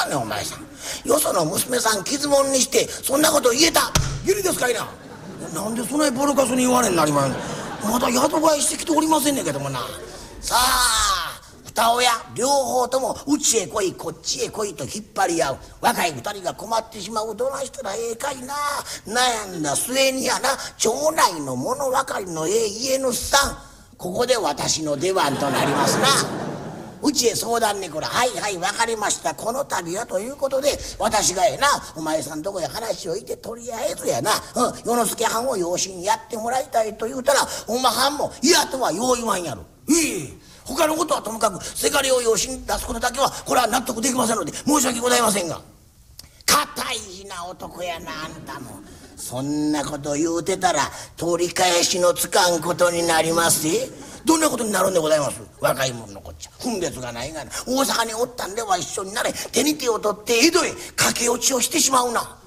かんねんお前さん。よその娘さん傷もんにしてそんなこと言えた義理ですかいな。なんでそんなにボロカスに言われんなりまん。まだ宿替えしてきておりませんねんけどもな。さあ二親両方ともうちへ来いこっちへ来いと引っ張り合う若い二人が困ってしまう。どないしたらええかいな。悩んだ末にやな町内の物分かりの家主さんここで私の出番となりますな。うちへ相談に来らはいはい分かりましたこの度はということで私がお前さんとこへ話をいてとりあえずやな、与之助藩を養子にやってもらいたいと言うたらお前はんも嫌とはよう言わんやろ。他のことはともかくせがれを養子に出すことだけはこれは納得できませんので申し訳ございませんが。固い日な男やなあんたも。そんなこと言うてたら取り返しのつかんことになりますぜ。どんなことになるんでございます。若い者のこっちゃ分別がないがな。大阪におったんでは一緒になれ手に手を取って江戸へ駆け落ちをしてしまうな。